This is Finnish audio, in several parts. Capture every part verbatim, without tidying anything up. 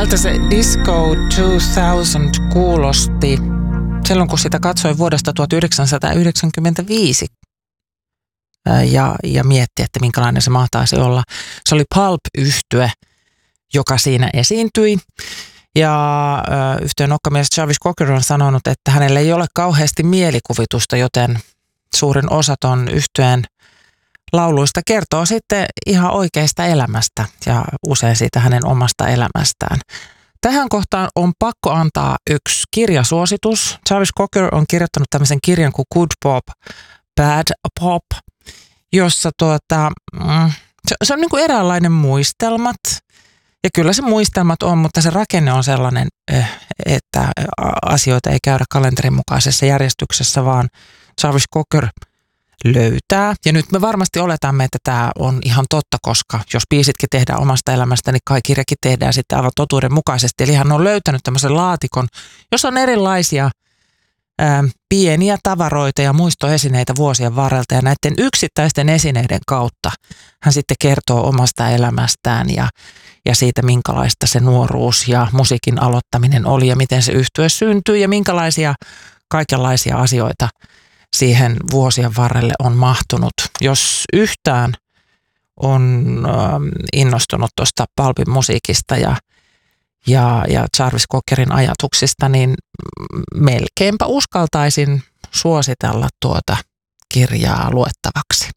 Miltä se Disco kaksituhatta kuulosti silloin, kun sitä katsoin vuodesta tuhatyhdeksänsataayhdeksänkymmentäviisi ja, ja mietti, että minkälainen se mahtaisi olla. Se oli Pulp-yhtye, joka siinä esiintyi. Ja äh, yhtyeen nokkamies Jarvis Cocker on sanonut, että hänellä ei ole kauheasti mielikuvitusta, joten suurin osa ton yhtyeen lauluista kertoo sitten ihan oikeasta elämästä ja usein siitä hänen omasta elämästään. Tähän kohtaan on pakko antaa yksi kirjasuositus. Jarvis Cocker on kirjoittanut tämmöisen kirjan kuin Good Pop, Bad Pop, jossa tuota, mm, se, se on niin kuin eräänlainen muistelmat. Ja kyllä se muistelmat on, mutta se rakenne on sellainen, että asioita ei käydä kalenterin mukaisessa järjestyksessä, vaan Jarvis Cocker löytää. Ja nyt me varmasti oletamme, että tämä on ihan totta, koska jos biisitkin tehdään omasta elämästä, niin kai kirjakin tehdään sitten aivan totuuden mukaisesti. Eli hän on löytänyt tämmöisen laatikon, jossa on erilaisia ää, pieniä tavaroita ja muistoesineitä vuosien varrelta. Ja näiden yksittäisten esineiden kautta hän sitten kertoo omasta elämästään ja, ja siitä, minkälaista se nuoruus ja musiikin aloittaminen oli ja miten se yhtye syntyi ja minkälaisia kaikenlaisia asioita siihen vuosien varrelle on mahtunut. Jos yhtään on innostunut tuosta Pulpin musiikista ja, ja, ja Jarvis Cockerin ajatuksista, niin melkeinpä uskaltaisin suositella tuota kirjaa luettavaksi.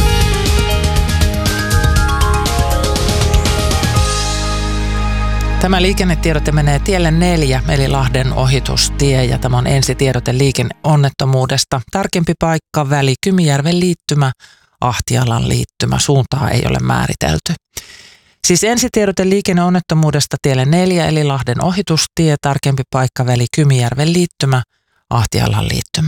Tämä liikennetiedote menee tielle neljä, eli Lahden ohitustie, ja tämä on ensitiedote liikenneonnettomuudesta. Tarkempi paikka, väli Kymijärven liittymä, Ahtialan liittymä. Suuntaa ei ole määritelty. Siis ensitiedote liikenneonnettomuudesta tielle neljä, eli Lahden ohitustie, tarkempi paikka, väli Kymijärven liittymä, Ahtialan liittymä.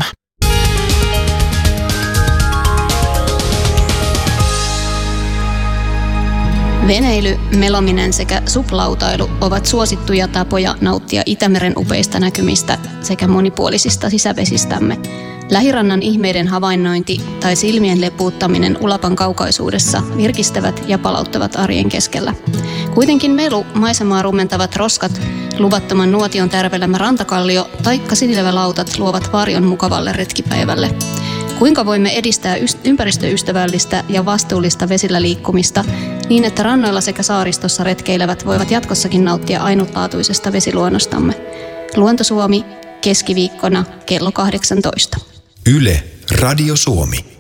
Veneily, melominen sekä suplautailu ovat suosittuja tapoja nauttia Itämeren upeista näkymistä sekä monipuolisista sisävesistämme. Lähirannan ihmeiden havainnointi tai silmien lepuuttaminen Ulapan kaukaisuudessa virkistävät ja palauttavat arjen keskellä. Kuitenkin melu, maisemaa rumentavat roskat, luvattoman nuotion tärvelemä rantakallio taikka sinilevälautat luovat varjon mukavalle retkipäivälle. Kuinka voimme edistää ympäristöystävällistä ja vastuullista vesillä liikkumista niin, että rannoilla sekä saaristossa retkeilevät voivat jatkossakin nauttia ainutlaatuisesta vesiluonnostamme? Luonto Suomi, keskiviikkona kello kahdeksantoista. Yle, Radio Suomi.